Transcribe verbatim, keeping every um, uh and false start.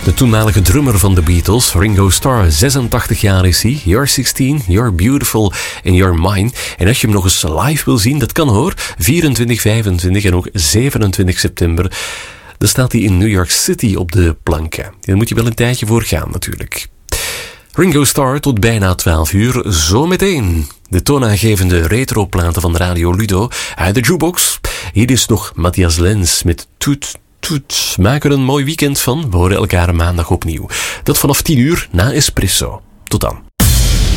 De toenmalige drummer van de Beatles, Ringo Starr, zesentachtig jaar is hij. You're zestien, You're Beautiful and You're Mine. En als je hem nog eens live wil zien, dat kan hoor. vierentwintig, vijfentwintig en ook zevenentwintig september. Dan staat hij in New York City op de planken. Daar moet je wel een tijdje voor gaan natuurlijk. Ringo Starr tot bijna twaalf uur. Zometeen de toonaangevende retroplaten van Radio Ludo uit de jukebox. Hier is nog Matthias Lens met Toet Toet. Maak er een mooi weekend van. We horen elkaar maandag opnieuw. Dat vanaf tien uur na Espresso. Tot dan.